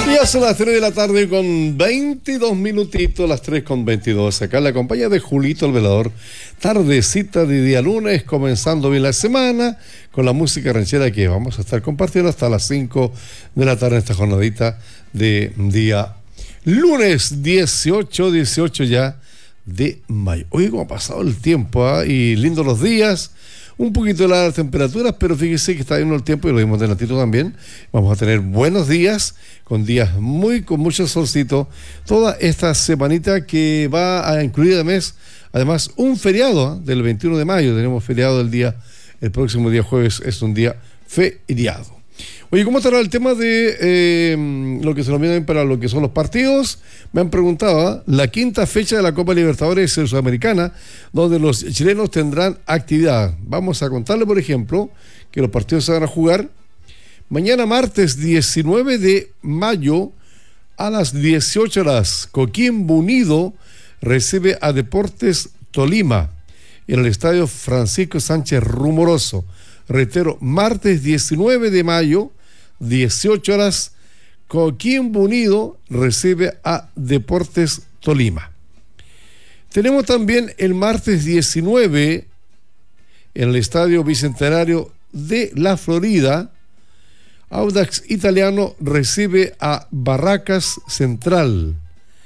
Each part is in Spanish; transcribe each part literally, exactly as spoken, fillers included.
Ya son las tres de la tarde con veintidós minutitos, las tres con veintidós. Acá en la compañía de Julito el Velador. Tardecita de día lunes, comenzando bien la semana, con la música ranchera que vamos a estar compartiendo hasta las cinco de la tarde en esta jornadita de día lunes dieciocho, dieciocho ya de mayo. Oye, cómo ha pasado el tiempo, ¿eh? Y lindos los días. Un poquito de las temperaturas, pero fíjese que está bien el tiempo y lo vimos de ratito también. Vamos a tener buenos días, con días muy, con mucho solcito, toda esta semanita que va a incluir además, además un feriado, ¿eh? Del veintiuno de mayo. Tenemos feriado el día, el próximo día jueves es un día feriado. Oye, ¿cómo estará el tema de eh, lo que se nos viene para lo que son los partidos? Me han preguntado, ¿eh? La quinta fecha de la Copa Libertadores Sudamericana, donde los chilenos tendrán actividad. Vamos a contarle, por ejemplo, que los partidos se van a jugar mañana martes diecinueve de mayo a las dieciocho horas. Coquimbo Unido recibe a Deportes Tolima en el estadio Francisco Sánchez Rumoroso. Reitero, martes diecinueve de mayo, dieciocho horas, Coquimbo Unido recibe a Deportes Tolima. Tenemos también el martes diecinueve en el Estadio Bicentenario de la Florida, Audax Italiano recibe a Barracas Central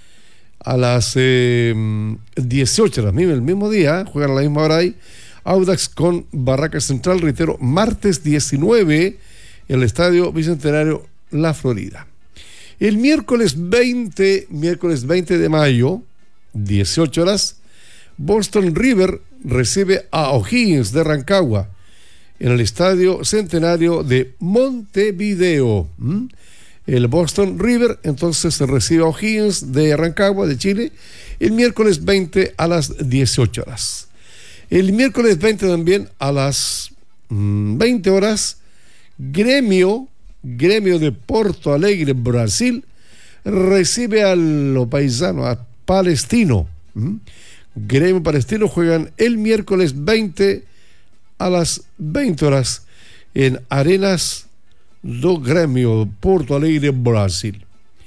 a las eh, dieciocho horas, el mismo día, juegan a la misma hora ahí. Audax con Barracas Central, reitero, martes diecinueve en el Estadio Bicentenario La Florida. El miércoles veinte, miércoles veinte de mayo, dieciocho horas, Boston River recibe a O'Higgins de Rancagua en el Estadio Centenario de Montevideo. ¿Mm? El Boston River entonces recibe a O'Higgins de Rancagua, de Chile, el miércoles veinte a las dieciocho horas. El miércoles veinte también a las mmm, veinte horas, Gremio, Gremio de Porto Alegre, Brasil, recibe a los paisanos, a Palestino. ¿Mm? Gremio Palestino juegan el miércoles veinte a las veinte horas en Arenas do Gremio, Porto Alegre, Brasil.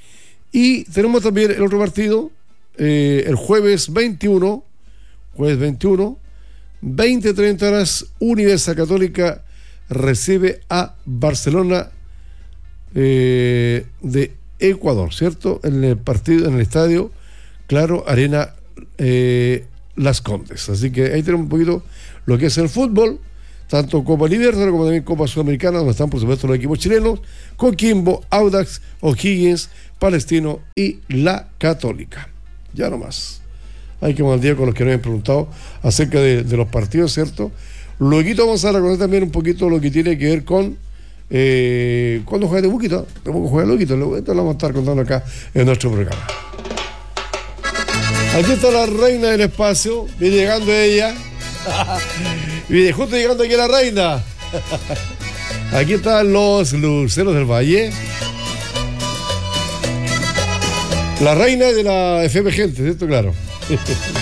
Y tenemos también el otro partido, eh, el jueves veintiuno, jueves veintiuno, veinte treinta horas, Universidad Católica recibe a Barcelona eh, de Ecuador, ¿cierto? En el partido, en el estadio, claro, Arena eh, Las Condes. Así que ahí tenemos un poquito lo que es el fútbol, tanto Copa Libertadores como también Copa Sudamericana, donde están por supuesto los equipos chilenos, Coquimbo, Audax, O'Higgins, Palestino y la Católica. Ya nomás. Hay que ir al día con los que nos han preguntado acerca de, de los partidos, ¿cierto? Luego vamos a reconocer también un poquito lo que tiene que ver con eh, cuando juega Temuquito. Temuco juega Luquito, lo vamos a estar contando acá en nuestro programa. Aquí está la reina del espacio, viene llegando ella. Viene justo llegando aquí la reina. Aquí están los luceros del Valle. La reina de la F M Gente, ¿cierto? Claro.